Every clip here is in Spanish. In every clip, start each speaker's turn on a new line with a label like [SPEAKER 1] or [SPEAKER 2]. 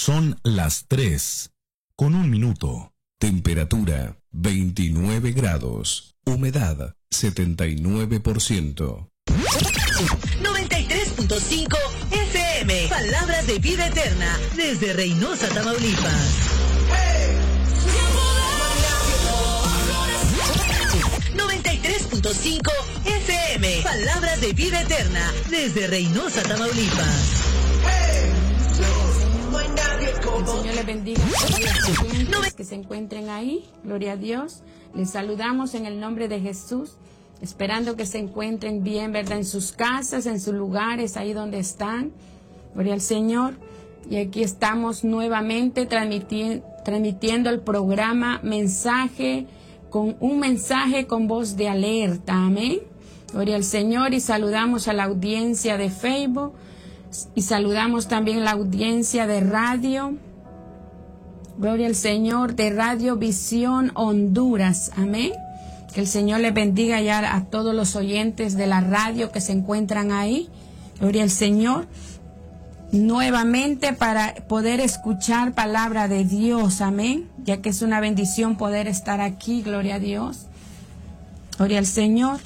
[SPEAKER 1] Son las 3:01. Temperatura 29 grados. Humedad 79%.
[SPEAKER 2] 93.5 FM. Palabras de vida eterna. Desde Reynosa, Tamaulipas. 93.5 FM. Palabras de vida eterna. Desde Reynosa, Tamaulipas.
[SPEAKER 3] El Señor les bendiga a todos los que se encuentren ahí. Gloria a Dios. Les saludamos en el nombre de Jesús, esperando que se encuentren bien, ¿verdad? En sus casas, en sus lugares, ahí donde están. Gloria al Señor. Y aquí estamos nuevamente transmitiendo el programa un mensaje con voz de alerta. Amén. Gloria al Señor. Y saludamos a la audiencia de Facebook. Y saludamos también la audiencia de radio. Gloria al Señor, de Radio Visión Honduras. Amén. Que el Señor les bendiga ya a todos los oyentes de la radio que se encuentran ahí. Gloria al Señor. Nuevamente para poder escuchar palabra de Dios. Amén. Ya que es una bendición poder estar aquí. Gloria a Dios. Gloria al Señor.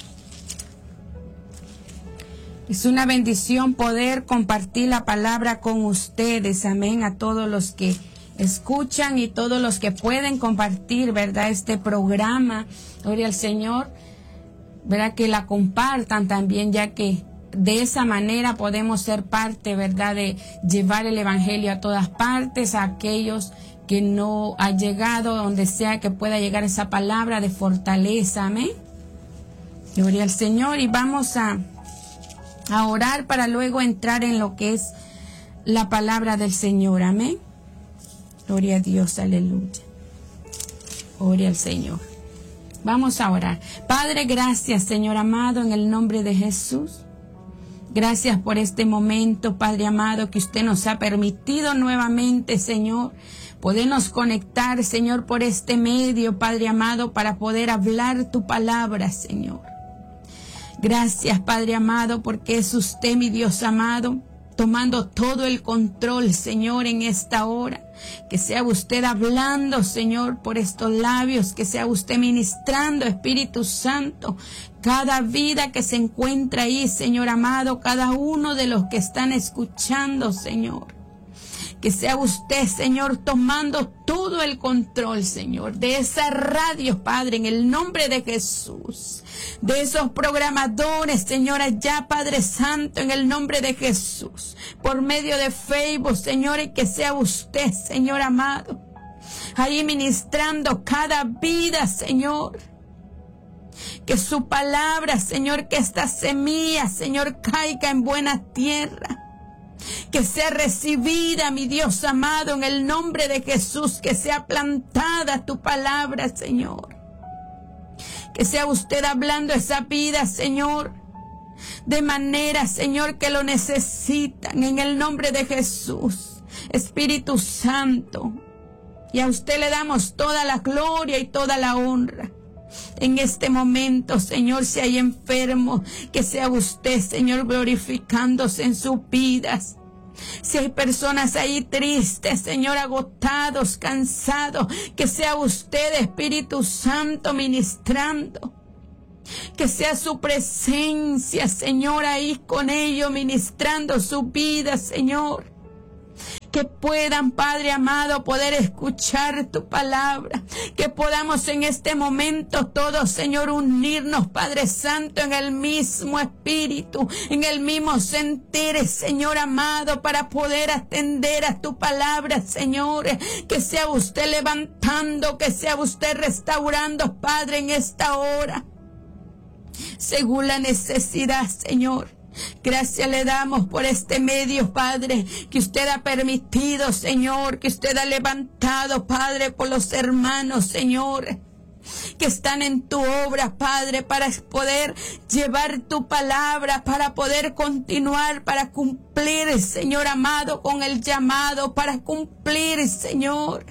[SPEAKER 3] Es una bendición poder compartir la palabra con ustedes, amén, a todos los que escuchan y todos los que pueden compartir, ¿verdad?, este programa, gloria al Señor, ¿verdad?, que la compartan también, ya que de esa manera podemos ser parte, ¿verdad?, de llevar el Evangelio a todas partes, a aquellos que no han llegado, donde sea que pueda llegar esa palabra de fortaleza, amén. Gloria al Señor, y vamos a orar para luego entrar en lo que es la palabra del Señor. Amén. Gloria a Dios, aleluya. Gloria al Señor. Vamos a orar. Padre, gracias, Señor amado, en el nombre de Jesús. Gracias por este momento, Padre amado, que usted nos ha permitido nuevamente, Señor, podernos conectar, Señor, por este medio, Padre amado, para poder hablar tu palabra, Señor. Gracias, Padre amado, porque es usted, mi Dios amado, tomando todo el control, Señor, en esta hora. Que sea usted hablando, Señor, por estos labios, que sea usted ministrando, Espíritu Santo, cada vida que se encuentra ahí, Señor amado, cada uno de los que están escuchando, Señor. Que sea usted, Señor, tomando todo el control, Señor, de esa radio, Padre, en el nombre de Jesús. De esos programadores, Señor, allá, Padre Santo, en el nombre de Jesús. Por medio de Facebook, Señor, y que sea usted, Señor amado, ahí ministrando cada vida, Señor. Que su palabra, Señor, que esta semilla, Señor, caiga en buena tierra. Que sea recibida, mi Dios amado, en el nombre de Jesús, que sea plantada tu palabra, Señor. Que sea usted hablando esa vida, Señor, de manera, Señor, que lo necesitan, en el nombre de Jesús. Espíritu Santo, y a usted le damos toda la gloria y toda la honra. En este momento, Señor, si hay enfermos, que sea usted, Señor, glorificándose en sus vidas. Si hay personas ahí tristes, Señor, agotados, cansados, que sea usted, Espíritu Santo, ministrando. Que sea su presencia, Señor, ahí con ellos, ministrando su vida, Señor. Que puedan, Padre amado, poder escuchar tu palabra. Que podamos en este momento todos, Señor, unirnos, Padre Santo, en el mismo espíritu, en el mismo sentir, Señor amado, para poder atender a tu palabra, Señor. Que sea usted levantando, que sea usted restaurando, Padre, en esta hora, según la necesidad, Señor. Gracias le damos por este medio, Padre, que usted ha permitido, Señor, que usted ha levantado, Padre, por los hermanos, Señor, que están en tu obra, Padre, para poder llevar tu palabra, para poder continuar, para cumplir, Señor amado, con el llamado, para cumplir, Señor.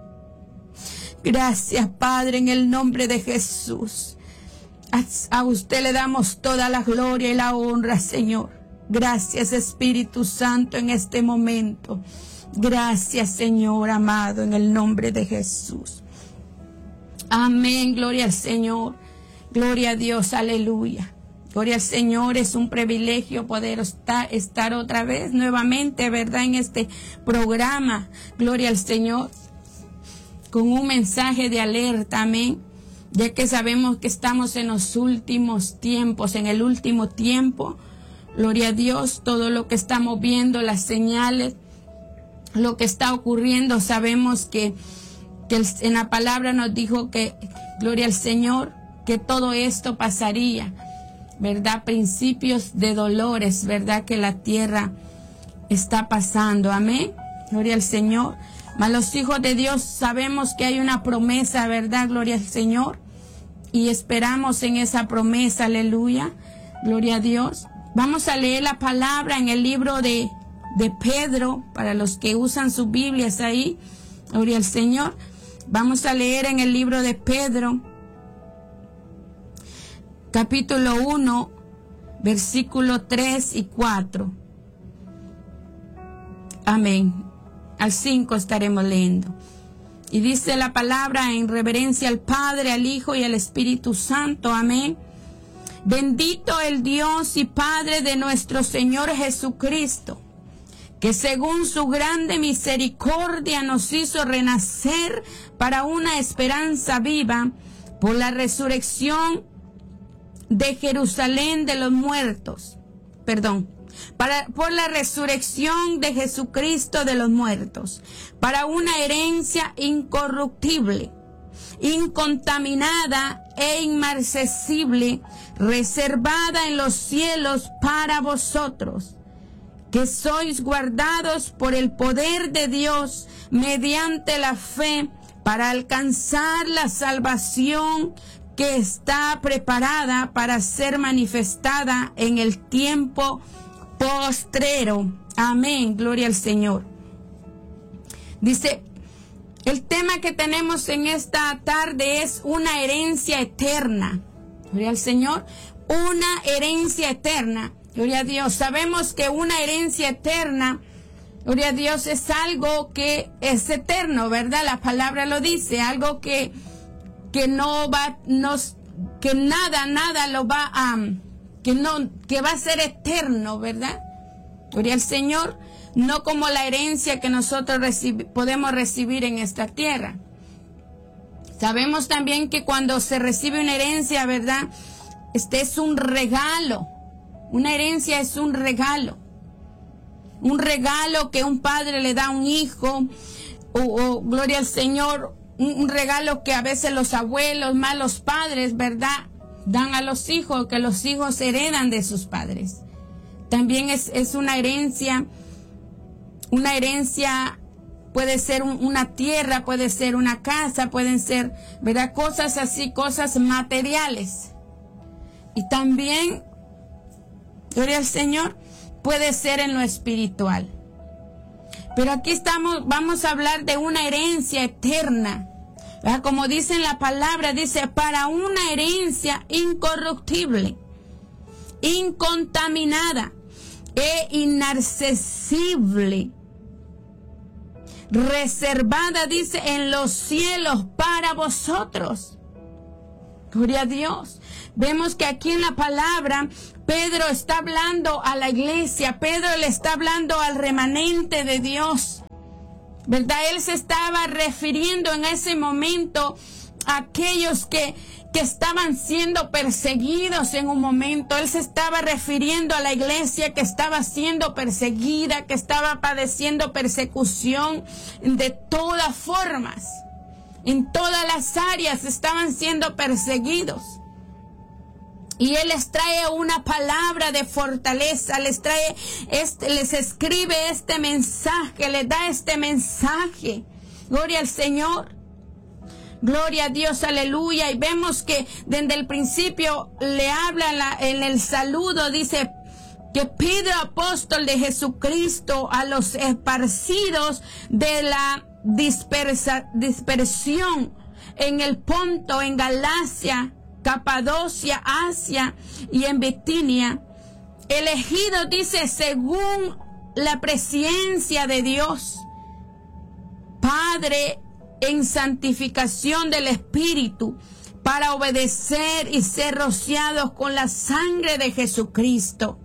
[SPEAKER 3] Gracias, Padre, en el nombre de Jesús. A usted le damos toda la gloria y la honra, Señor. Gracias, Espíritu Santo, en este momento. Gracias, Señor amado, en el nombre de Jesús. Amén, gloria al Señor. Gloria a Dios, aleluya. Gloria al Señor, es un privilegio poder estar otra vez nuevamente, ¿verdad? En este programa. Gloria al Señor. Con un mensaje de alerta, amén. Ya que sabemos que estamos en los últimos tiempos, en el último tiempo. Gloria a Dios, todo lo que estamos viendo, las señales, lo que está ocurriendo, sabemos que en la palabra nos dijo que, gloria al Señor, que todo esto pasaría, ¿verdad? Principios de dolores, ¿verdad? Que la tierra está pasando, amén. Gloria al Señor. Mas los hijos de Dios sabemos que hay una promesa, ¿verdad? Gloria al Señor. Y esperamos en esa promesa, aleluya. Gloria a Dios. Vamos a leer la palabra en el libro de Pedro, para los que usan sus Biblias ahí. Gloria al Señor. Vamos a leer en el libro de Pedro, capítulo 1, versículos 3 y 4. Amén. Al 5 estaremos leyendo. Y dice la palabra en reverencia al Padre, al Hijo y al Espíritu Santo. Amén. Bendito el Dios y Padre de nuestro Señor Jesucristo, que según su grande misericordia nos hizo renacer para una esperanza viva por la resurrección de Jerusalén de los muertos. Por la resurrección de Jesucristo de los muertos, para una herencia incorruptible, incontaminada e inmarcesible, reservada en los cielos para vosotros, que sois guardados por el poder de Dios mediante la fe para alcanzar la salvación que está preparada para ser manifestada en el tiempo postrero. Amén, gloria al Señor. Dice, el tema que tenemos en esta tarde es una herencia eterna. Gloria al Señor, una herencia eterna. Gloria a Dios. Sabemos que una herencia eterna, gloria a Dios, es algo que es eterno, ¿verdad? La palabra lo dice, algo que no va, que nada lo va a, que va a ser eterno, ¿verdad? Gloria al Señor, no como la herencia que nosotros podemos recibir en esta tierra. Sabemos también que cuando se recibe una herencia, ¿verdad? Este es un regalo. Una herencia es un regalo. Un regalo que un padre le da a un hijo, o gloria al Señor, un regalo que a veces los abuelos, más los padres, ¿verdad?, dan a los hijos, que los hijos heredan de sus padres. También es una herencia. Una herencia puede ser una tierra, puede ser una casa, pueden ser, ¿verdad?, cosas así, cosas materiales. Y también, gloria al Señor, puede ser en lo espiritual. Pero aquí vamos a hablar de una herencia eterna. ¿Verdad? Como dice en la palabra, dice, para una herencia incorruptible, incontaminada e inaccesible, reservada, dice, en los cielos para vosotros. Gloria a Dios. Vemos que aquí en la palabra Pedro está hablando a la iglesia, Pedro le está hablando al remanente de Dios, ¿verdad? Él se estaba refiriendo en ese momento a aquellos que estaban siendo perseguidos en un momento. Él se estaba refiriendo a la iglesia que estaba siendo perseguida, que estaba padeciendo persecución de todas formas. En todas las áreas estaban siendo perseguidos. Y Él les trae una palabra de fortaleza, les escribe este mensaje, les da este mensaje. Gloria al Señor. Gloria a Dios, aleluya. Y vemos que desde el principio le habla en el saludo, dice que Pedro, apóstol de Jesucristo, a los esparcidos de la dispersión en el Ponto, en Galacia, Capadocia, Asia y en Bitinia, elegidos, dice, según la presencia de Dios, Padre, en santificación del Espíritu, para obedecer y ser rociados con la sangre de Jesucristo.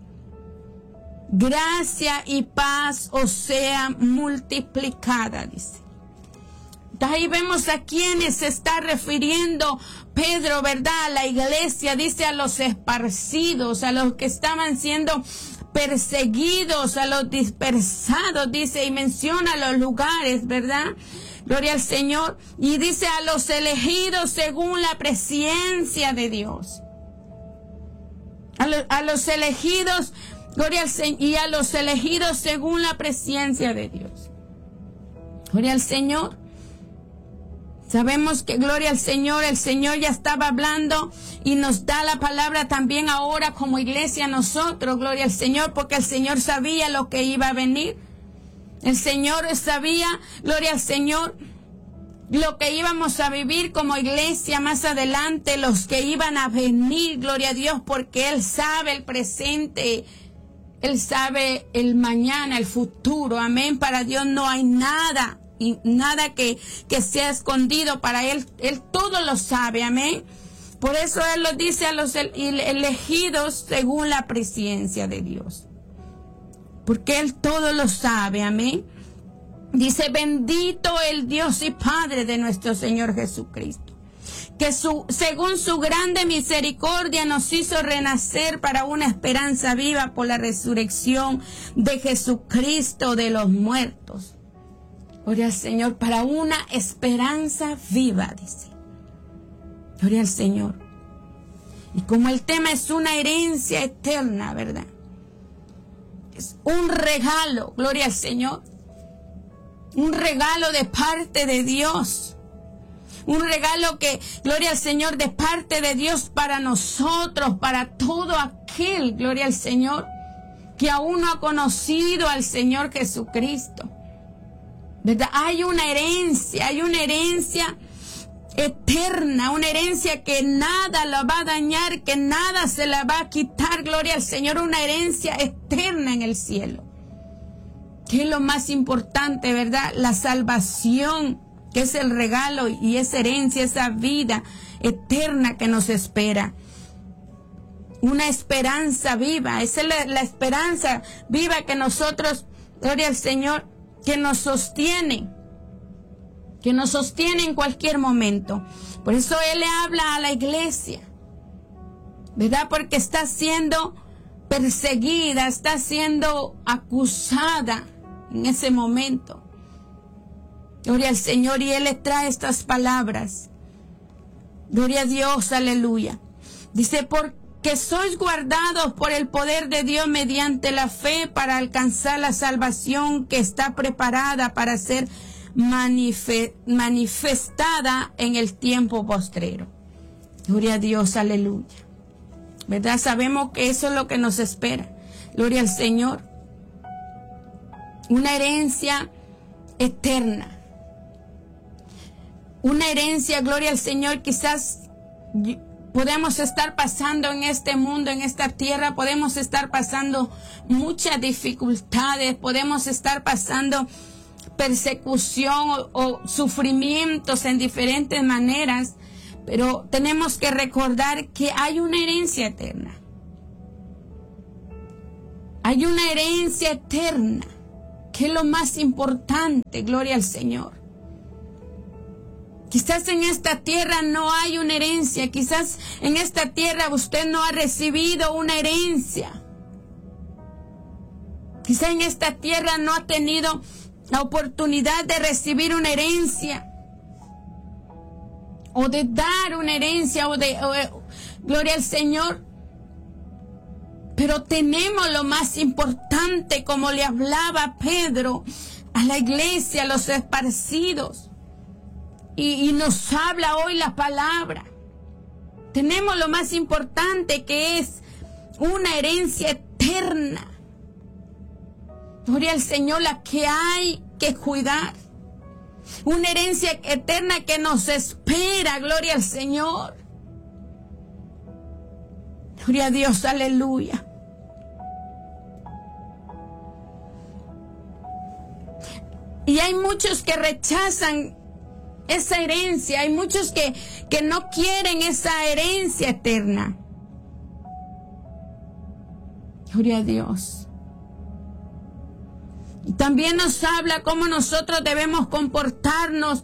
[SPEAKER 3] Gracia y paz os sea multiplicada, dice. Ahí vemos a quienes se está refiriendo Pedro, ¿verdad? A la iglesia, dice, a los esparcidos, a los que estaban siendo perseguidos, a los dispersados, dice, y menciona los lugares, ¿verdad? Gloria al Señor. Y dice a los elegidos según la presencia de Dios. A los elegidos, gloria al Señor, y a los elegidos según la presencia de Dios. Gloria al Señor. Sabemos que, gloria al Señor, el Señor ya estaba hablando y nos da la palabra también ahora como iglesia a nosotros, gloria al Señor, porque el Señor sabía lo que iba a venir. El Señor sabía, gloria al Señor, lo que íbamos a vivir como iglesia más adelante, los que iban a venir, gloria a Dios, porque Él sabe el presente, Él sabe el mañana, el futuro, amén. Para Dios no hay nada, y nada que sea escondido para Él. Él todo lo sabe, amén. Por eso Él lo dice a los elegidos según la presencia de Dios. Porque Él todo lo sabe, amén. Dice, bendito el Dios y Padre de nuestro Señor Jesucristo, que según su grande misericordia nos hizo renacer para una esperanza viva por la resurrección de Jesucristo de los muertos. Gloria al Señor, para una esperanza viva, dice. Gloria al Señor. Y como el tema es una herencia eterna, ¿verdad? Es un regalo, gloria al Señor. Un regalo de parte de Dios. Un regalo que, gloria al Señor, de parte de Dios para nosotros, para todo aquel, gloria al Señor, que aún no ha conocido al Señor Jesucristo. ¿Verdad? Hay una herencia eterna, una herencia que nada la va a dañar, que nada se la va a quitar, gloria al Señor, una herencia eterna en el cielo. Que es lo más importante, ¿verdad? La salvación, que es el regalo y esa herencia, esa vida eterna que nos espera. Una esperanza viva, esa es la esperanza viva que nosotros, gloria al Señor, que nos sostiene en cualquier momento. Por eso Él le habla a la iglesia, ¿verdad? Porque está siendo perseguida, está siendo acusada en ese momento. Gloria al Señor, y Él le trae estas palabras. Gloria a Dios, aleluya. Dice, porque sois guardados por el poder de Dios mediante la fe para alcanzar la salvación que está preparada para ser manifestada en el tiempo postrero. Gloria a Dios, aleluya. ¿Verdad? Sabemos que eso es lo que nos espera. Gloria al Señor. Una herencia eterna. Una herencia, gloria al Señor, quizás podemos estar pasando en este mundo, en esta tierra, podemos estar pasando muchas dificultades, podemos estar pasando persecución o sufrimientos en diferentes maneras, pero tenemos que recordar que hay una herencia eterna. Hay una herencia eterna, que es lo más importante, gloria al Señor. Quizás en esta tierra no hay una herencia, quizás en esta tierra usted no ha recibido una herencia. Quizás en esta tierra no ha tenido la oportunidad de recibir una herencia, o de dar una herencia, gloria al Señor. Pero tenemos lo más importante, como le hablaba Pedro a la iglesia, a los esparcidos. Y nos habla hoy la palabra. Tenemos lo más importante, que es una herencia eterna. Gloria al Señor, la que hay que cuidar. Una herencia eterna que nos espera, gloria al Señor. Gloria a Dios, aleluya. Y hay muchos que rechazan esa herencia. Hay muchos que no quieren esa herencia eterna. Gloria a Dios. Y también nos habla cómo nosotros debemos comportarnos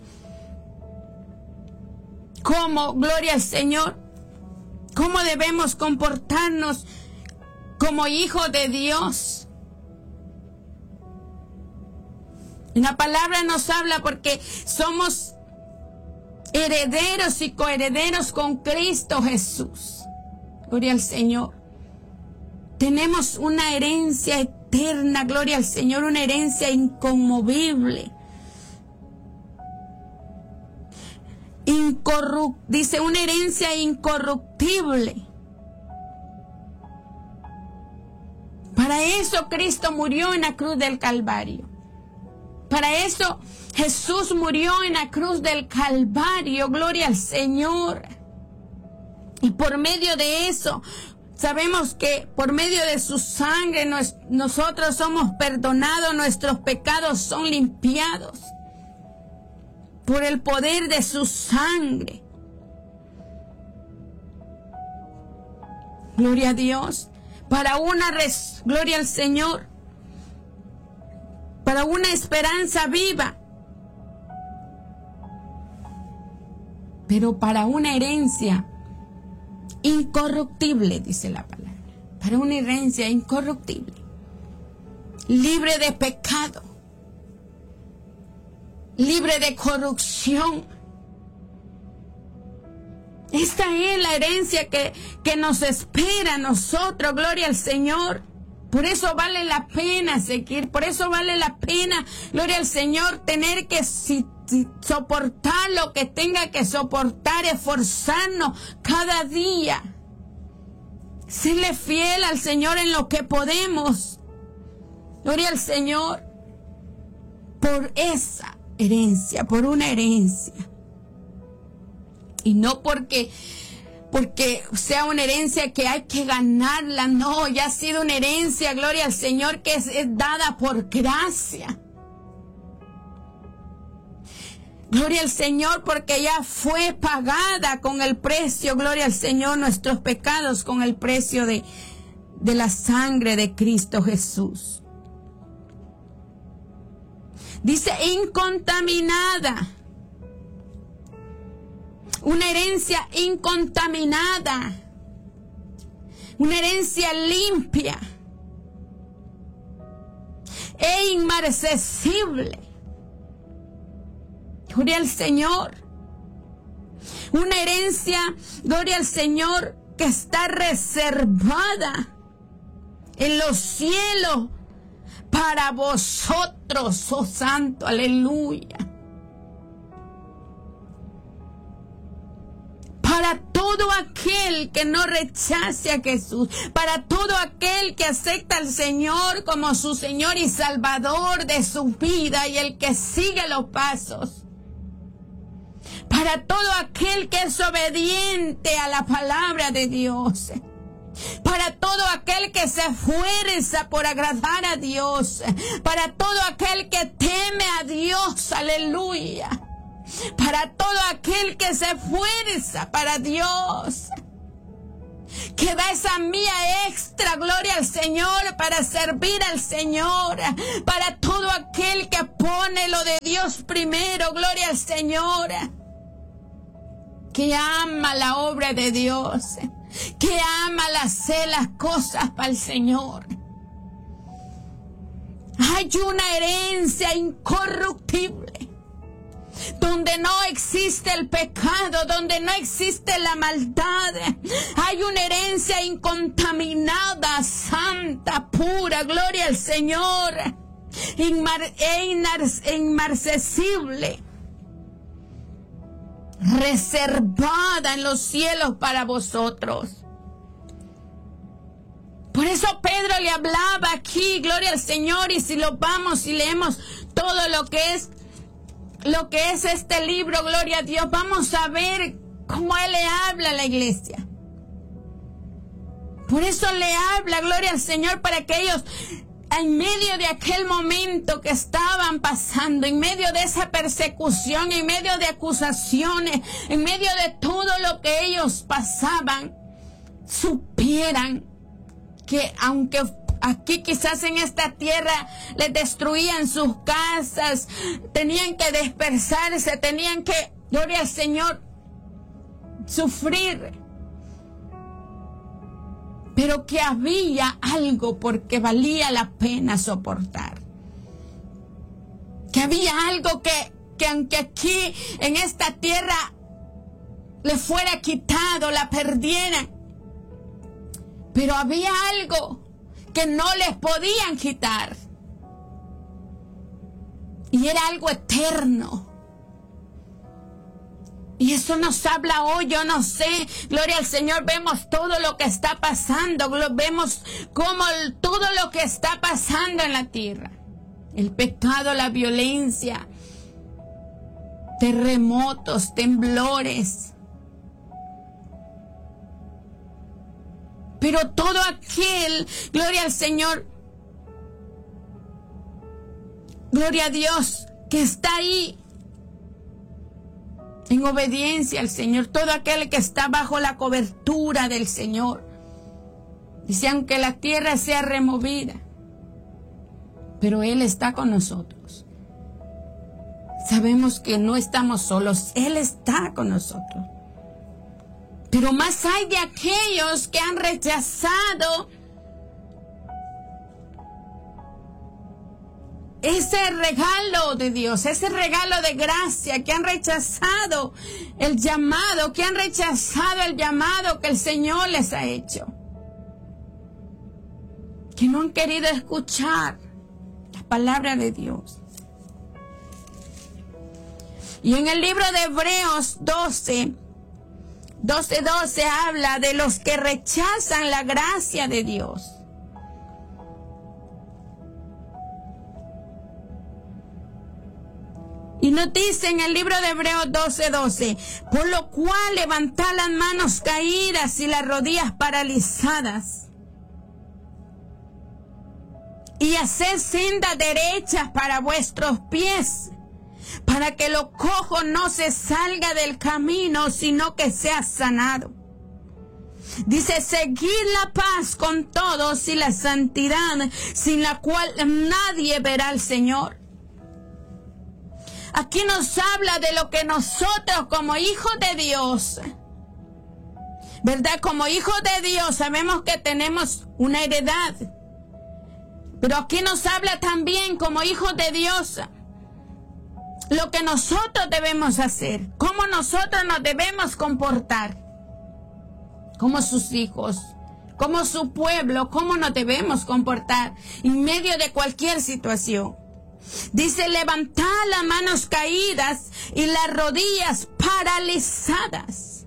[SPEAKER 3] como, gloria al Señor, cómo debemos comportarnos como hijos de Dios. Y la palabra nos habla porque somos herederos y coherederos con Cristo Jesús. Gloria al Señor. Tenemos una herencia eterna, gloria al Señor, una herencia inconmovible. Dice una herencia incorruptible. Para eso Cristo murió en la cruz del Calvario. Para eso Jesús murió en la cruz del Calvario, gloria al Señor. Y por medio de eso, sabemos que por medio de su sangre nosotros somos perdonados, nuestros pecados son limpiados. Por el poder de su sangre. Gloria a Dios. Gloria al Señor. Para una esperanza viva. Pero para una herencia incorruptible, dice la palabra. Para una herencia incorruptible. Libre de pecado. Libre de corrupción. Esta es la herencia que nos espera a nosotros, gloria al Señor. Por eso vale la pena seguir, por eso vale la pena, gloria al Señor, tener que soportar lo que tenga que soportar, esforzarnos cada día. Serle fiel al Señor en lo que podemos. Gloria al Señor. Por esa herencia, por una herencia. Y no porque sea una herencia que hay que ganarla, no, ya ha sido una herencia, gloria al Señor, que es dada por gracia. Gloria al Señor, porque ya fue pagada con el precio, gloria al Señor, nuestros pecados con el precio de la sangre de Cristo Jesús. Dice incontaminada. Una herencia incontaminada. Una herencia limpia. E inmarcesible. Gloria al Señor. Una herencia, gloria al Señor, que está reservada en los cielos para vosotros, oh santo, aleluya. Para todo aquel que no rechace a Jesús, para todo aquel que acepta al Señor como su Señor y Salvador de su vida y el que sigue los pasos. Para todo aquel que es obediente a la palabra de Dios. Para todo aquel que se esfuerza por agradar a Dios. Para todo aquel que teme a Dios. Aleluya. Para todo aquel que se esfuerza para Dios. Que da esa mía extra, gloria al Señor, para servir al Señor. Para todo aquel que pone lo de Dios primero, gloria al Señor. Que ama la obra de Dios. Que ama hacer las cosas para el Señor. Hay una herencia incorruptible, donde no existe el pecado, donde no existe la maldad. Hay una herencia incontaminada, santa, pura, gloria al Señor, inmarcesible, reservada en los cielos para vosotros. Por eso Pedro le hablaba aquí, gloria al Señor, y si lo vamos y leemos todo lo que es este libro, gloria a Dios, vamos a ver cómo Él le habla a la iglesia. Por eso le habla, gloria al Señor, para que ellos en medio de aquel momento que estaban pasando, en medio de esa persecución, en medio de acusaciones, en medio de todo lo que ellos pasaban, supieran que aunque aquí quizás en esta tierra les destruían sus casas, tenían que dispersarse, tenían que, gloria al Señor, sufrir, pero que había algo porque valía la pena soportar. Que había algo que aunque aquí en esta tierra le fuera quitado, la perdieran, pero había algo que no les podían quitar. Y era algo eterno. Y eso nos habla hoy, yo no sé, gloria al Señor, vemos todo lo que está pasando, vemos cómo todo lo que está pasando en la tierra. El pecado, la violencia, terremotos, temblores. Pero todo aquel, gloria al Señor, gloria a Dios, que está ahí en obediencia al Señor, todo aquel que está bajo la cobertura del Señor. Dice, aunque la tierra sea removida, pero Él está con nosotros. Sabemos que no estamos solos, Él está con nosotros. Pero más hay de aquellos que han rechazado ese regalo de Dios, ese regalo de gracia, que han rechazado el llamado, que el Señor les ha hecho. Que no han querido escuchar la palabra de Dios. Y en el libro de Hebreos 12 habla de los que rechazan la gracia de Dios. Y nos dice en el libro de Hebreos 12:12, por lo cual levantad las manos caídas y las rodillas paralizadas, y haced sendas derechas para vuestros pies, para que lo cojo no se salga del camino, sino que sea sanado. Dice, seguid la paz con todos y la santidad, sin la cual nadie verá al Señor. Aquí nos habla de lo que nosotros como hijos de Dios, ¿verdad? Como hijos de Dios sabemos que tenemos una heredad. Pero aquí nos habla también como hijos de Dios lo que nosotros debemos hacer, cómo nosotros nos debemos comportar como sus hijos, como su pueblo, cómo nos debemos comportar en medio de cualquier situación. Dice, levantad las manos caídas y las rodillas paralizadas.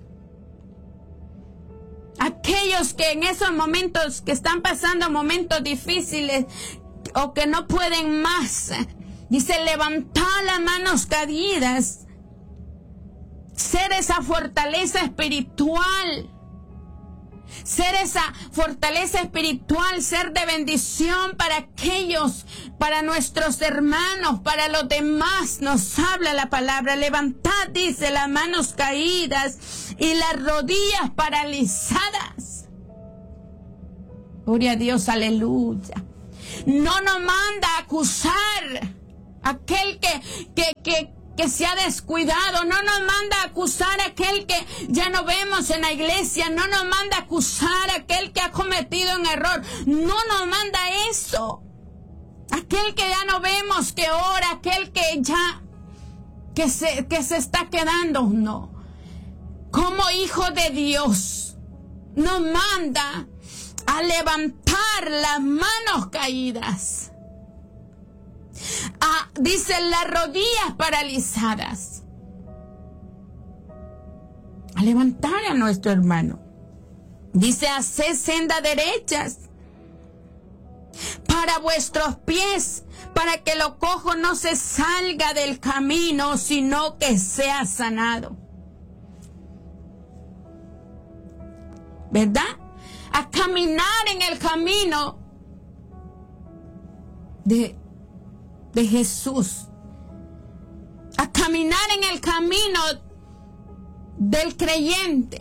[SPEAKER 3] Aquellos que en esos momentos que están pasando momentos difíciles o que no pueden más, dice, levantad las manos caídas. Ser esa fortaleza espiritual. Ser esa fortaleza espiritual, ser de bendición para aquellos, para nuestros hermanos, para los demás. Nos habla la palabra. Levantad, dice, las manos caídas y las rodillas paralizadas. Gloria a Dios, aleluya. No nos manda a acusar a aquel que se ha descuidado. No nos manda a acusar a aquel que ya no vemos en la iglesia. No nos manda a acusar a aquel que ha cometido un error. No nos manda eso. Aquel que ya no vemos, que ora, aquel que ya que se está quedando. No. Como hijo de Dios nos manda a levantar las manos caídas. Dice, las rodillas paralizadas. A levantar a nuestro hermano. Dice, haced sendas derechas para vuestros pies, para que lo cojo no se salga del camino, sino que sea sanado. ¿Verdad? A caminar en el camino de Jesús, a caminar en el camino del creyente.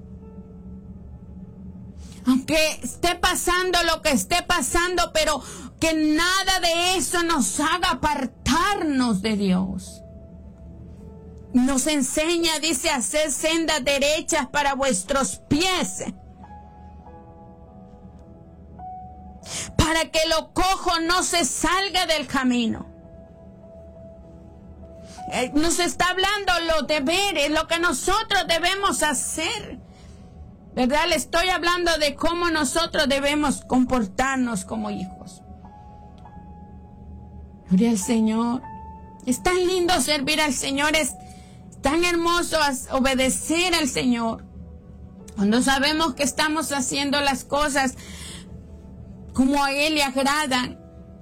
[SPEAKER 3] Aunque esté pasando lo que esté pasando, pero que nada de eso nos haga apartarnos de Dios. Nos enseña, dice, a hacer sendas derechas para vuestros pies, para que lo cojo no se salga del camino. Nos está hablando los deberes, lo que nosotros debemos hacer, ¿verdad? Le estoy hablando de cómo nosotros debemos comportarnos como hijos. Gloria al Señor. Es tan lindo servir al Señor, es tan hermoso obedecer al Señor. Cuando sabemos que estamos haciendo las cosas como a Él le agradan.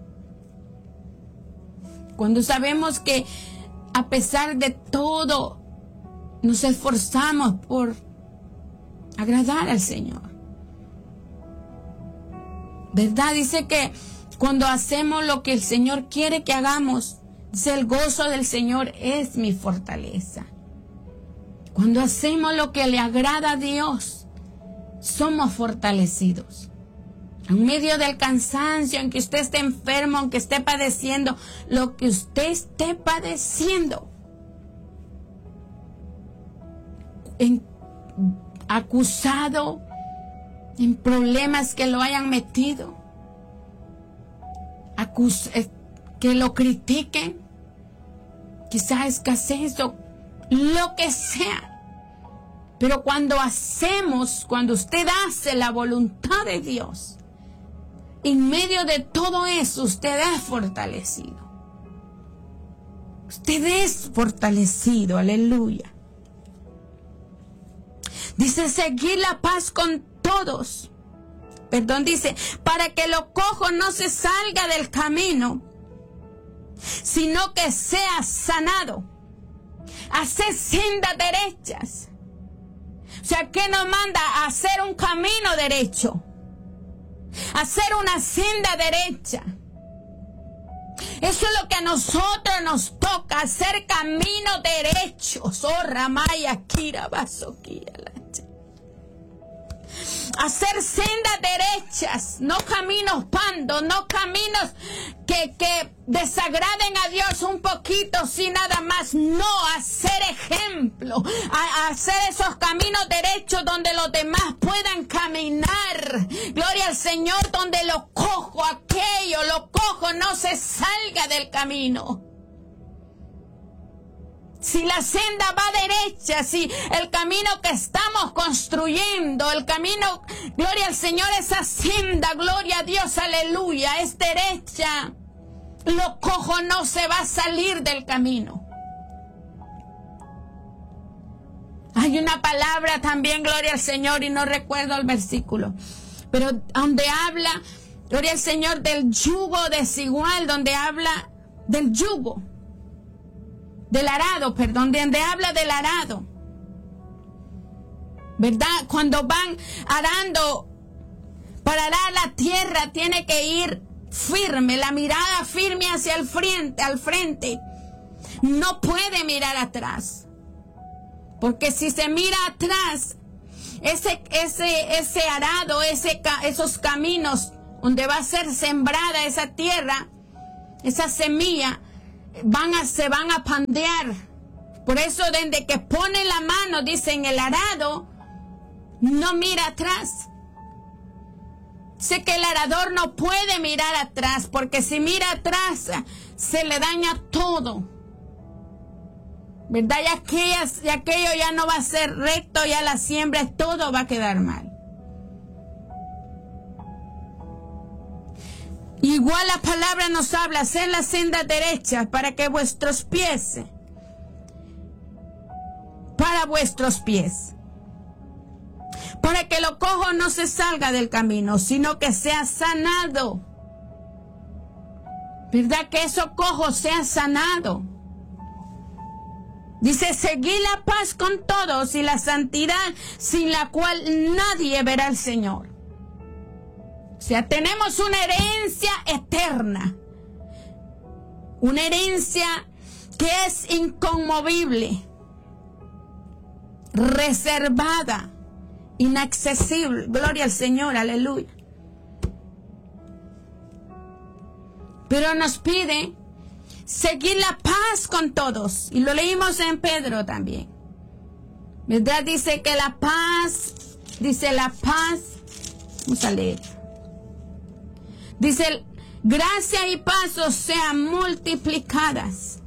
[SPEAKER 3] Cuando sabemos que a pesar de todo nos esforzamos por agradar al Señor. ¿Verdad? Dice que cuando hacemos lo que el Señor quiere que hagamos, dice, el gozo del Señor es mi fortaleza. Cuando hacemos lo que le agrada a Dios, somos fortalecidos. En medio del cansancio, en que usted esté enfermo, aunque esté padeciendo, lo que usted esté padeciendo, acusado, en problemas que lo hayan metido, que lo critiquen, quizás escasez o lo que sea. Pero cuando usted hace la voluntad de Dios, en medio de todo eso, usted es fortalecido. Usted es fortalecido, aleluya. Dice, seguir la paz con todos. Dice, para que lo cojo no se salga del camino, sino que sea sanado. Hacer sendas derechas. O sea, ¿qué nos manda? A hacer un camino derecho. Hacer una senda derecha. Eso es lo que a nosotros nos toca, hacer caminos derechos. Oh, Ramaya, Kira, Basoquía, hacer sendas derechas, no caminos pandos, no caminos que desagraden a Dios un poquito, sin nada más. No, hacer ejemplo, hacer esos caminos derechos donde los demás puedan caminar. Gloria al Señor, donde lo cojo no se salga del camino. Si la senda va derecha, si el camino que estamos construyendo, el camino, gloria al Señor, esa senda, gloria a Dios, aleluya, es derecha, lo cojo no se va a salir del camino. Hay una palabra también, gloria al Señor, y no recuerdo el versículo, pero donde habla, gloria al Señor, del yugo desigual, donde habla del yugo. Del arado, donde habla del arado. ¿Verdad? Cuando van arando, para arar la tierra tiene que ir firme, la mirada firme hacia el frente. No puede mirar atrás. Porque si se mira atrás, ese arado, esos caminos donde va a ser sembrada esa tierra, esa semilla, se van a pandear. Por eso desde que pone la mano, dice, en el arado, no mira atrás. Sé que el arador no puede mirar atrás, porque si mira atrás se le daña todo, ¿verdad? Y aquello ya no va a ser recto, ya la siembra, todo va a quedar mal. Igual la palabra nos habla, hacer la senda derecha para que vuestros pies, para que lo cojo no se salga del camino, sino que sea sanado. ¿Verdad? Que eso cojo sea sanado. Dice, seguid la paz con todos y la santidad, sin la cual nadie verá al Señor. O sea, tenemos una herencia eterna. Una herencia que es inconmovible, reservada, inaccesible. Gloria al Señor, aleluya. Pero nos pide seguir la paz con todos. Y lo leímos en Pedro también. ¿Verdad? Dice que la paz, vamos a leer. Dice, gracia y paz os sean multiplicadas.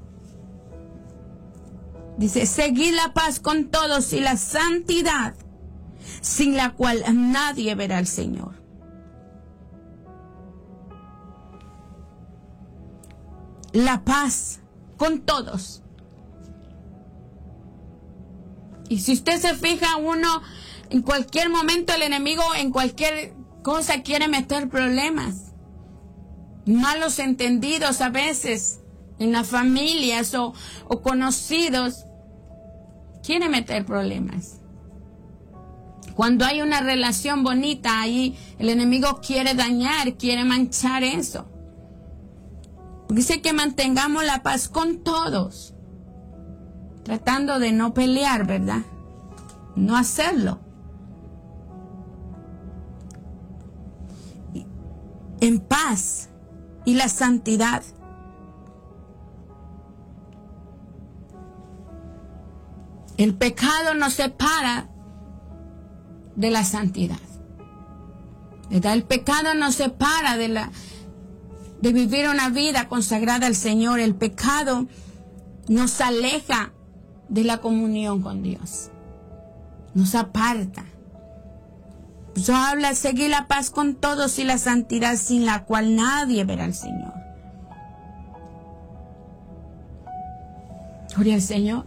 [SPEAKER 3] Dice, seguir la paz con todos y la santidad, sin la cual nadie verá al Señor. La paz con todos. Y si usted se fija, uno, en cualquier momento el enemigo, en cualquier cosa quiere meter problemas. Malos entendidos a veces, en las familias o conocidos, quiere meter problemas. Cuando hay una relación bonita, ahí el enemigo quiere dañar, quiere manchar eso. Dice que mantengamos la paz con todos, tratando de no pelear, ¿verdad? No hacerlo. En paz y la santidad. El pecado nos separa de la santidad, ¿verdad? El pecado nos separa de vivir una vida consagrada al Señor. El pecado nos aleja de la comunión con Dios, nos aparta. Eso habla, seguir la paz con todos y la santidad, sin la cual nadie verá al Señor. Gloria al Señor.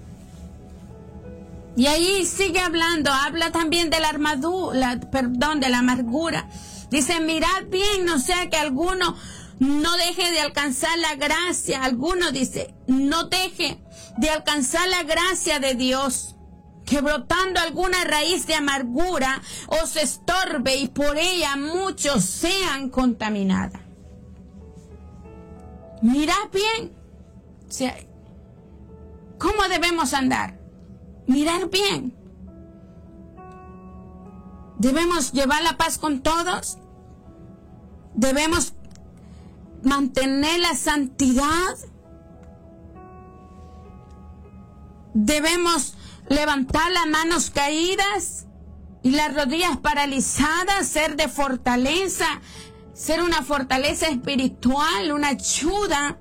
[SPEAKER 3] Y ahí sigue hablando, habla también de la de la amargura. Dice, mirad bien, no sea que alguno no deje de alcanzar la gracia. Alguno dice, no deje de alcanzar la gracia de Dios, que brotando alguna raíz de amargura os estorbe y por ella muchos sean contaminados. Mirad bien, o sea, ¿cómo debemos andar? Mirar bien. Debemos llevar la paz con todos. Debemos mantener la santidad. Debemos levantar las manos caídas y las rodillas paralizadas, ser de fortaleza, ser una fortaleza espiritual, una ayuda.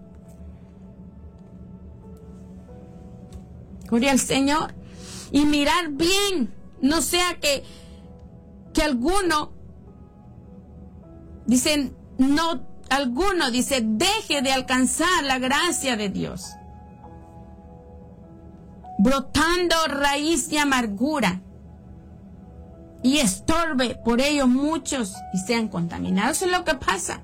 [SPEAKER 3] Gloria al Señor. Y mirar bien, no sea que alguno, dice, deje de alcanzar la gracia de Dios, brotando raíz de amargura y estorbe por ello muchos y sean contaminados. Eso es lo que pasa,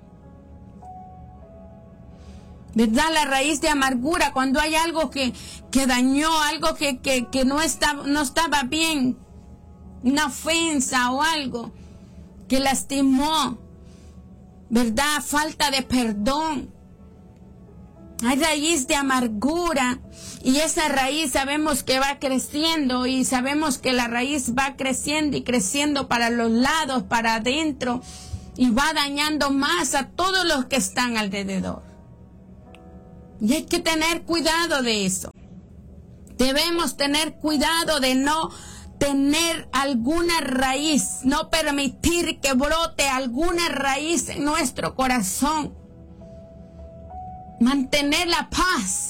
[SPEAKER 3] ¿verdad? La raíz de amargura, cuando hay algo que dañó, algo que no estaba bien, una ofensa o algo que lastimó, ¿verdad? Falta de perdón. Hay raíz de amargura y esa raíz sabemos que va creciendo y sabemos que la raíz va creciendo y creciendo para los lados, para adentro y va dañando más a todos los que están alrededor. Y hay que tener cuidado de eso. Debemos tener cuidado de no tener alguna raíz, no permitir que brote alguna raíz en nuestro corazón. Mantener la paz.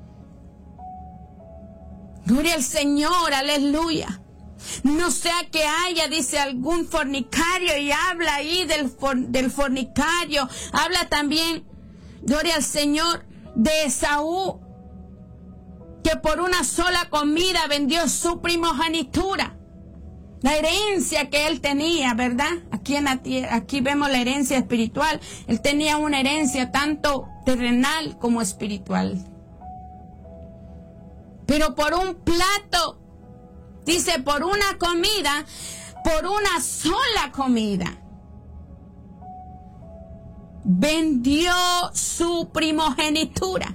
[SPEAKER 3] Gloria al Señor, aleluya. No sea que haya, dice, algún fornicario, y habla ahí del fornicario. Habla también, gloria al Señor, de Esaú, que por una sola comida vendió su primogenitura. La herencia que él tenía, ¿verdad? Aquí en la tierra, aquí vemos la herencia espiritual. Él tenía una herencia tanto terrenal como espiritual. Pero por un plato, dice, por una comida, por una sola comida, vendió su primogenitura.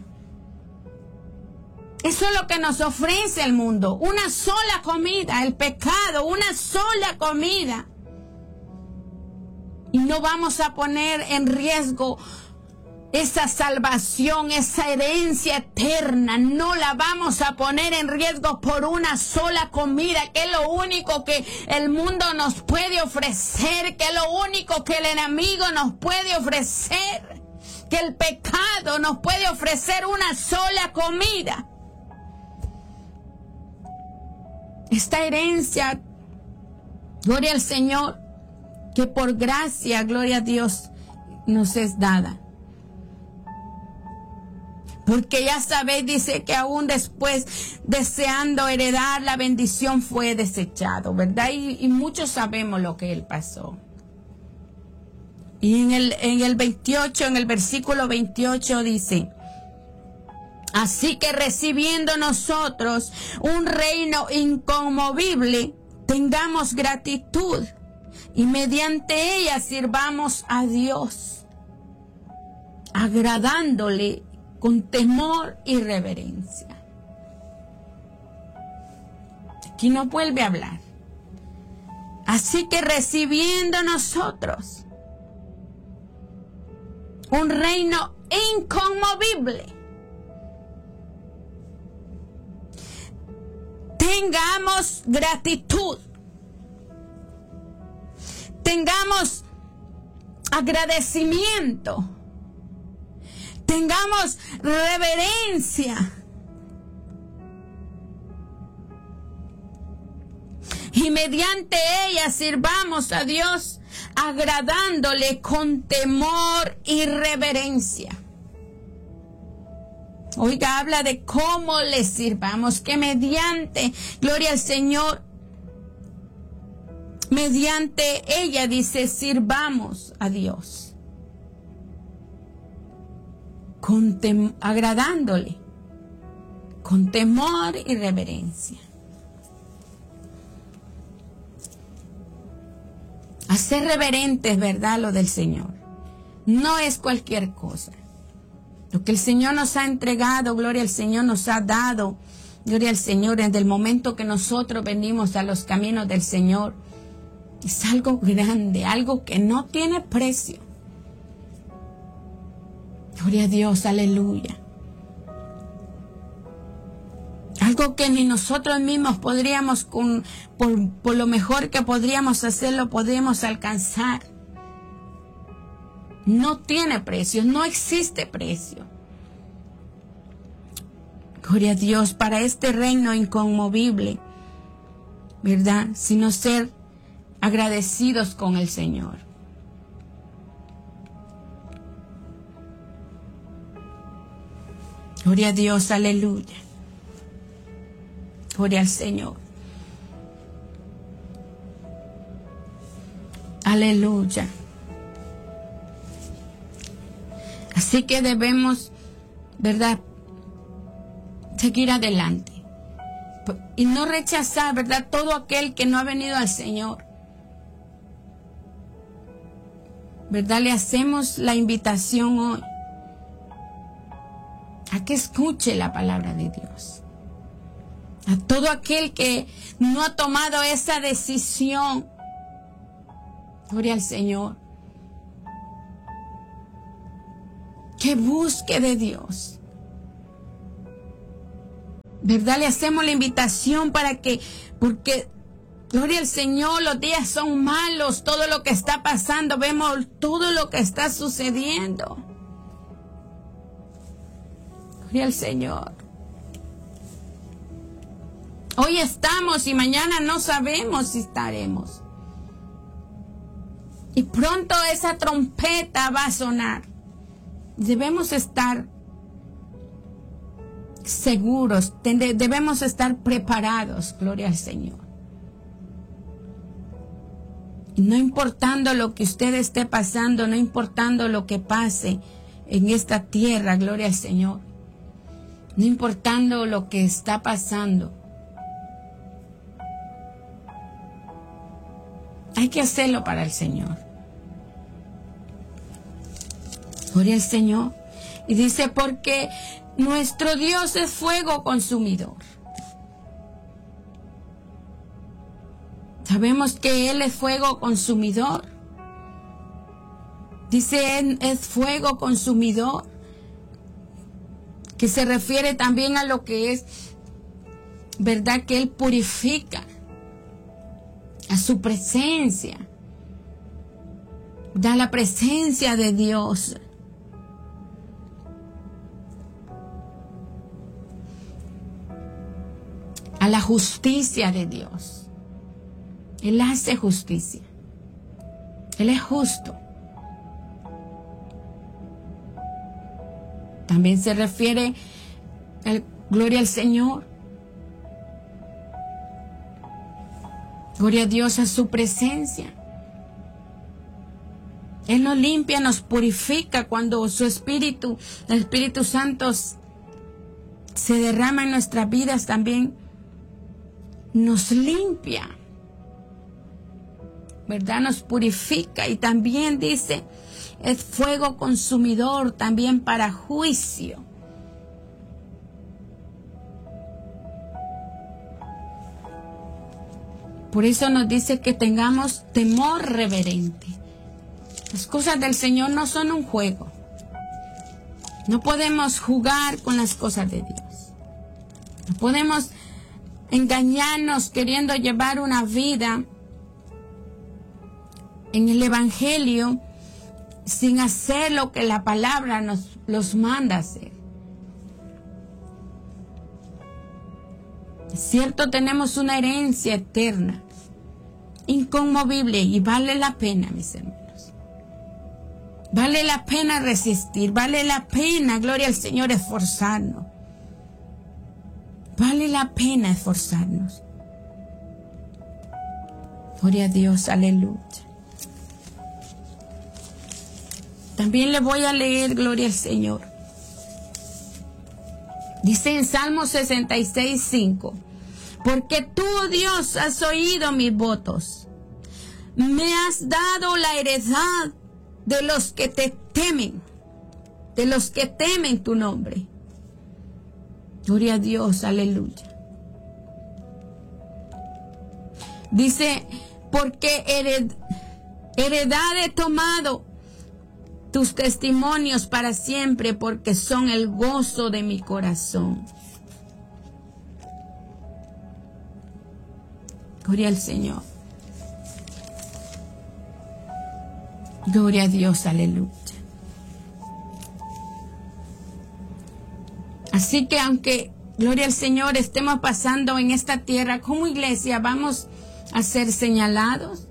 [SPEAKER 3] Eso es lo que nos ofrece el mundo. Una sola comida, el pecado, una sola comida. Y no vamos a poner en riesgo esa salvación, esa herencia eterna. No la vamos a poner en riesgo por una sola comida, que es lo único que el mundo nos puede ofrecer, que es lo único que el enemigo nos puede ofrecer, que el pecado nos puede ofrecer una sola comida. Esta herencia, gloria al Señor, que por gracia, gloria a Dios, nos es dada. Porque ya sabéis, dice que aún después, deseando heredar la bendición, fue desechado, ¿verdad? Y muchos sabemos lo que él pasó. Y en el 28, en el versículo 28 dice: así que recibiendo nosotros un reino inconmovible, tengamos gratitud y mediante ella sirvamos a Dios, agradándole con temor y reverencia. Aquí no vuelve a hablar. Así que recibiendo nosotros un reino inconmovible, tengamos gratitud, tengamos agradecimiento, tengamos reverencia y mediante ella sirvamos a Dios, agradándole con temor y reverencia. Oiga, habla de cómo le sirvamos, que mediante, gloria al Señor, mediante ella, dice, sirvamos a Dios, agradándole con temor y reverencia. Hacer reverentes, ¿verdad? Lo del Señor no es cualquier cosa. Lo que el Señor nos ha entregado, gloria al Señor, nos ha dado, gloria al Señor, desde el momento que nosotros venimos a los caminos del Señor, es algo grande, algo que no tiene precio. Gloria a Dios, aleluya. Algo que ni nosotros mismos podríamos, por lo mejor que podríamos hacerlo, podríamos alcanzar. No tiene precio, no existe precio. Gloria a Dios, para este reino inconmovible, ¿verdad? Sino ser agradecidos con el Señor. Gloria a Dios, aleluya. Gloria al Señor. Aleluya. Así que debemos, ¿verdad?, seguir adelante. Y no rechazar, ¿verdad?, todo aquel que no ha venido al Señor. ¿Verdad? Le hacemos la invitación hoy a que escuche la palabra de Dios. A todo aquel que no ha tomado esa decisión, gloria al Señor, que busque de Dios. ¿Verdad? Le hacemos la invitación para que, porque, gloria al Señor, los días son malos, todo lo que está pasando, vemos todo lo que está sucediendo. Gloria al Señor. Hoy estamos y mañana no sabemos si estaremos. Y pronto esa trompeta va a sonar. Debemos estar seguros, debemos estar preparados, gloria al Señor. Y no importando lo que usted esté pasando, no importando lo que pase en esta tierra, gloria al Señor. No importando lo que está pasando, hay que hacerlo para el Señor. Gloria al Señor. Y dice, porque nuestro Dios es fuego consumidor. Sabemos que Él es fuego consumidor. Dice, Él es fuego consumidor, que se refiere también a lo que es, ¿verdad? Que Él purifica, a su presencia. Da la presencia de Dios. A la justicia de Dios. Él hace justicia. Él es justo. También se refiere, gloria al Señor. Gloria a Dios, a su presencia. Él nos limpia, nos purifica cuando su Espíritu, el Espíritu Santo, se derrama en nuestras vidas también. Nos limpia, ¿verdad? Nos purifica, y también dice, es fuego consumidor también para juicio. Por eso nos dice que tengamos temor reverente. Las cosas del Señor no son un juego. No podemos jugar con las cosas de Dios. No podemos engañarnos queriendo llevar una vida en el Evangelio sin hacer lo que la palabra los manda hacer. Es cierto, tenemos una herencia eterna, inconmovible, y vale la pena, mis hermanos. Vale la pena resistir, vale la pena, gloria al Señor, esforzarnos. Vale la pena esforzarnos. Gloria a Dios, aleluya. También le voy a leer, gloria al Señor. Dice en Salmo 66:5, porque tú, oh Dios, has oído mis votos. Me has dado la heredad de los que te temen, de los que temen tu nombre. Gloria a Dios, aleluya. Dice, porque heredad he tomado tus testimonios para siempre, porque son el gozo de mi corazón. Gloria al Señor. Gloria a Dios, aleluya. Así que aunque, gloria al Señor, estemos pasando en esta tierra como iglesia, vamos a ser señalados.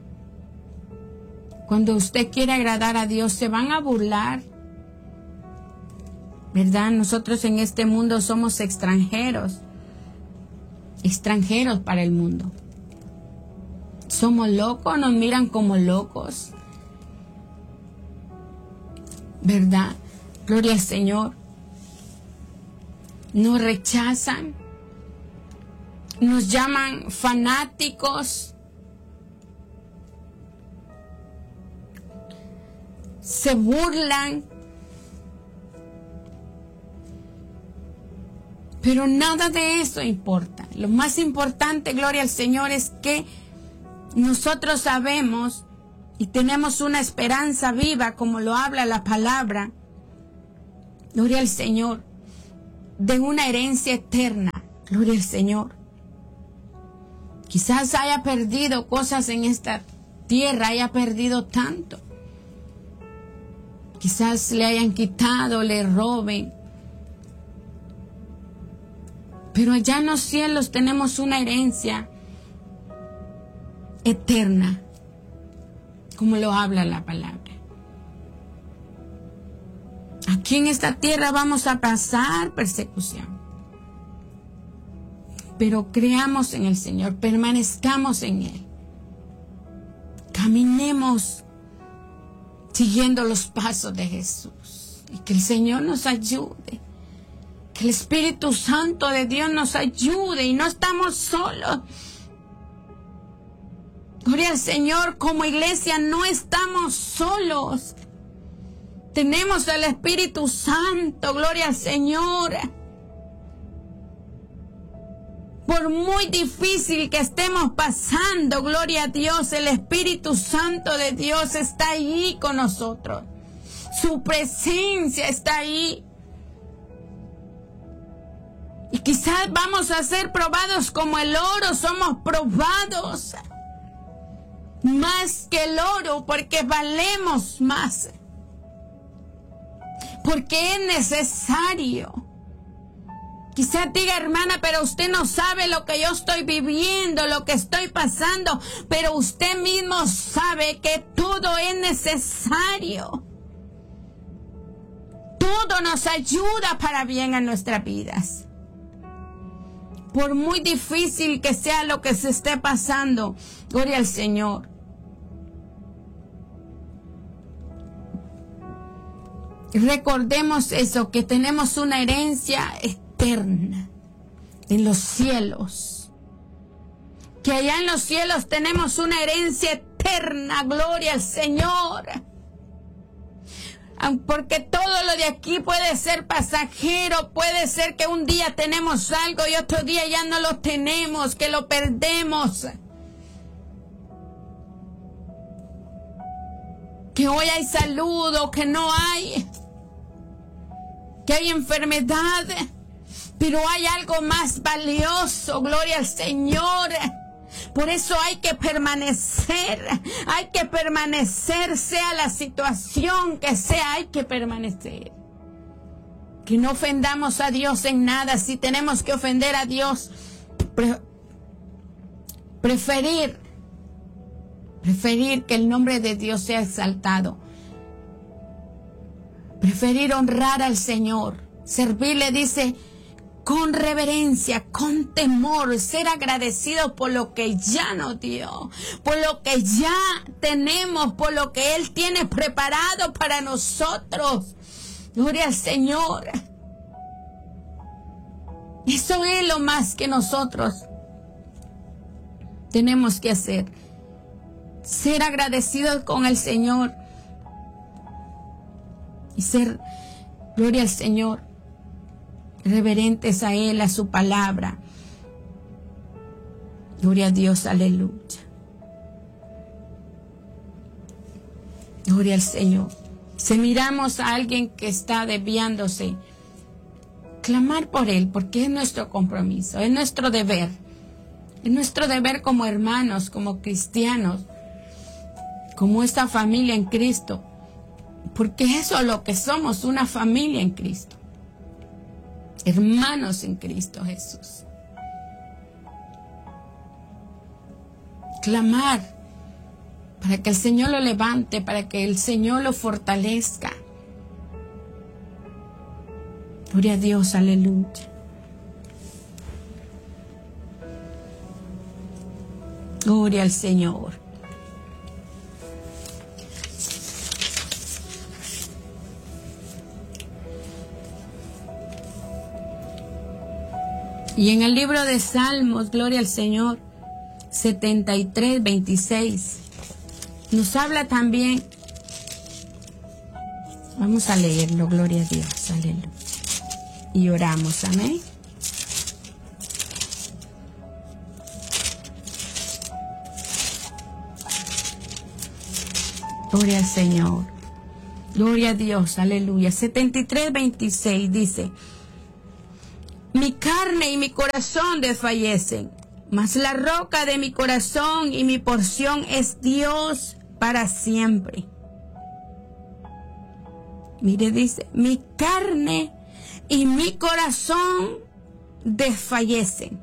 [SPEAKER 3] Cuando usted quiere agradar a Dios, se van a burlar, ¿verdad? Nosotros en este mundo somos extranjeros para el mundo. Somos locos, nos miran como locos, ¿verdad? Gloria al Señor. Nos rechazan, nos llaman fanáticos, se burlan, pero nada de eso importa. Lo más importante, gloria al Señor, es que nosotros sabemos y tenemos una esperanza viva, como lo habla la palabra, gloria al Señor, de una herencia eterna, gloria al Señor. Quizás haya perdido cosas en esta tierra, haya perdido tanto. Quizás le hayan quitado, le roben. Pero allá en los cielos tenemos una herencia eterna, como lo habla la palabra. Aquí en esta tierra vamos a pasar persecución, pero creamos en el Señor, permanezcamos en Él, caminemos siguiendo los pasos de Jesús, y que el Señor nos ayude, que el Espíritu Santo de Dios nos ayude, y no estamos solos. Gloria al Señor, como iglesia no estamos solos. Tenemos al Espíritu Santo, gloria al Señor. Por muy difícil que estemos pasando, gloria a Dios, el Espíritu Santo de Dios está ahí con nosotros. Su presencia está ahí. Y quizás vamos a ser probados como el oro, somos probados más que el oro, porque valemos más. Porque es necesario. Quizás diga, hermana, pero usted no sabe lo que yo estoy viviendo, lo que estoy pasando, pero usted mismo sabe que todo es necesario. Todo nos ayuda para bien en nuestras vidas. Por muy difícil que sea lo que se esté pasando, gloria al Señor. Recordemos eso, que tenemos una herencia eterna en los cielos. Que allá en los cielos tenemos una herencia eterna, gloria al Señor. Porque todo lo de aquí puede ser pasajero, puede ser que un día tenemos algo y otro día ya no lo tenemos, que lo perdemos. Que hoy hay salud o que no hay. Que hay enfermedad, pero hay algo más valioso, gloria al Señor. Por eso hay que permanecer, sea la situación que sea, hay que permanecer. Que no ofendamos a Dios en nada. Si tenemos que ofender a Dios, preferir que el nombre de Dios sea exaltado. Preferir honrar al Señor, servirle, dice, con reverencia, con temor, ser agradecidos por lo que ya nos dio, por lo que ya tenemos, por lo que Él tiene preparado para nosotros. Gloria al Señor. Eso es lo más que nosotros tenemos que hacer. Ser agradecidos con el Señor. Y ser, gloria al Señor, reverentes a Él, a su palabra. Gloria a Dios, aleluya. Gloria al Señor. Si miramos a alguien que está desviándose, clamar por él, porque es nuestro compromiso, es nuestro deber. Es nuestro deber como hermanos, como cristianos, como esta familia en Cristo. Porque eso es lo que somos, una familia en Cristo. Hermanos en Cristo Jesús. Clamar para que el Señor lo levante, para que el Señor lo fortalezca. Gloria a Dios, aleluya. Gloria al Señor. Y en el libro de Salmos, gloria al Señor, 73, 26, nos habla también. Vamos a leerlo, gloria a Dios, aleluya. Y oramos, amén. Gloria al Señor. Gloria a Dios, aleluya. 73, 26 dice: mi carne y mi corazón desfallecen, mas la roca de mi corazón y mi porción es Dios para siempre. Mire, dice, mi carne y mi corazón desfallecen,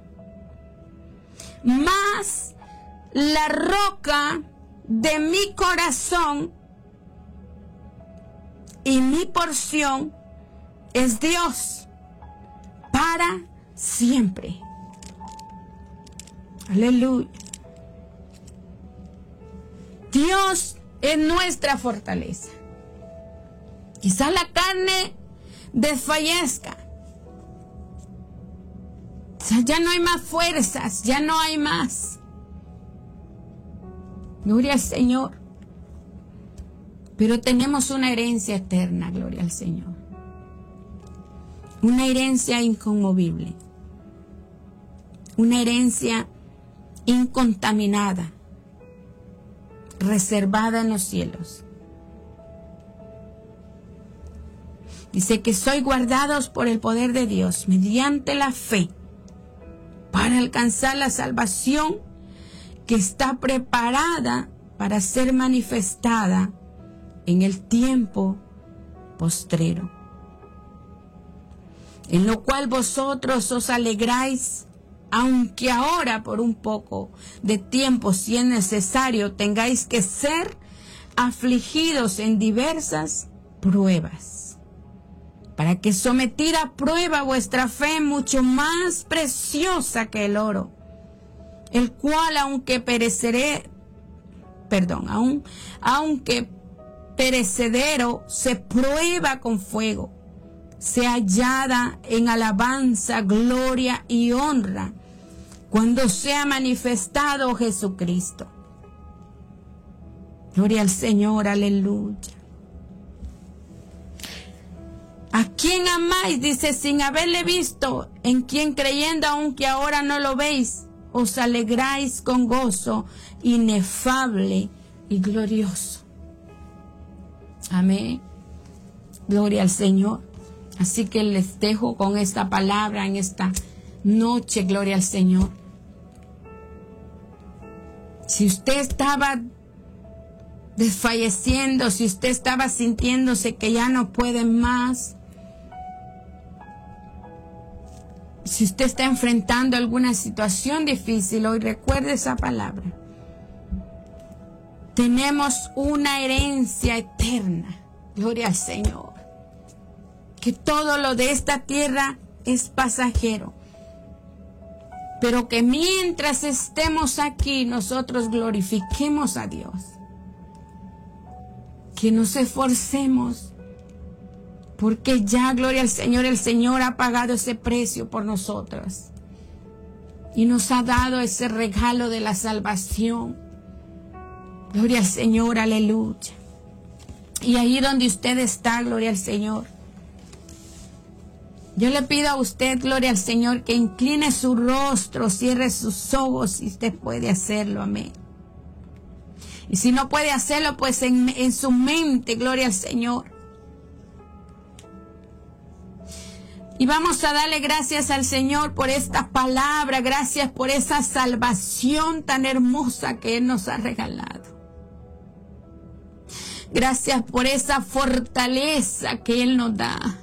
[SPEAKER 3] mas la roca de mi corazón y mi porción es Dios para siempre. Aleluya. Dios es nuestra fortaleza. Quizás la carne desfallezca. Ya no hay más fuerzas, ya no hay más. Gloria al Señor. Pero tenemos una herencia eterna, gloria al Señor. Una herencia inconmovible. Una herencia incontaminada, reservada en los cielos. Dice que sois guardados por el poder de Dios mediante la fe para alcanzar la salvación que está preparada para ser manifestada en el tiempo postrero, en lo cual vosotros os alegráis, aunque ahora por un poco de tiempo, si es necesario, tengáis que ser afligidos en diversas pruebas, para que sometida a prueba vuestra fe, mucho más preciosa que el oro, el cual aunque perecedero se prueba con fuego, sea hallada en alabanza, gloria y honra cuando sea manifestado Jesucristo. Gloria al Señor, aleluya. ¿A quién amáis? Dice, sin haberle visto, en quien creyendo, aunque ahora no lo veis, os alegráis con gozo inefable y glorioso. Amén. Gloria al Señor. Así que les dejo con esta palabra en esta noche, gloria al Señor. Si usted estaba desfalleciendo, si usted estaba sintiéndose que ya no puede más, si usted está enfrentando alguna situación difícil, hoy recuerde esa palabra. Tenemos una herencia eterna, gloria al Señor. Que todo lo de esta tierra es pasajero, pero que mientras estemos aquí nosotros glorifiquemos a Dios, que nos esforcemos, porque ya, gloria al Señor, el Señor ha pagado ese precio por nosotros y nos ha dado ese regalo de la salvación. Gloria al Señor, aleluya. Y ahí donde usted está, gloria al Señor, yo le pido a usted, gloria al Señor, que incline su rostro, cierre sus ojos, si usted puede hacerlo, amén. Y si no puede hacerlo, pues en su mente, gloria al Señor. Y vamos a darle gracias al Señor por esta palabra, gracias por esa salvación tan hermosa que Él nos ha regalado. Gracias por esa fortaleza que Él nos da.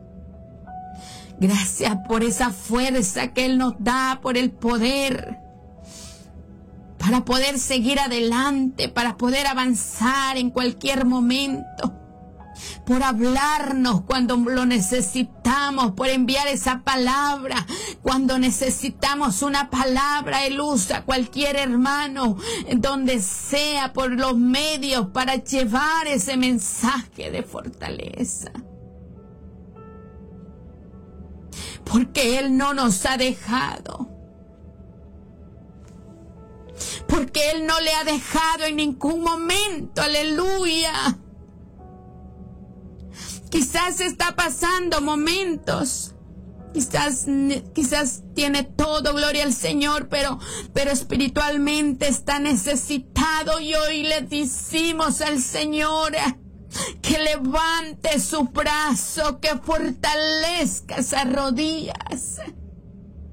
[SPEAKER 3] Gracias por esa fuerza que Él nos da, por el poder, para poder seguir adelante, para poder avanzar en cualquier momento, por hablarnos cuando lo necesitamos, por enviar esa palabra cuando necesitamos una palabra. Él usa a cualquier hermano, donde sea, por los medios, para llevar ese mensaje de fortaleza. Porque Él no nos ha dejado. Porque Él no le ha dejado en ningún momento. Aleluya. Quizás está pasando momentos. Quizás tiene todo, gloria al Señor, pero espiritualmente está necesitado. Y hoy le decimos al Señor que levante su brazo, que fortalezca esas rodillas.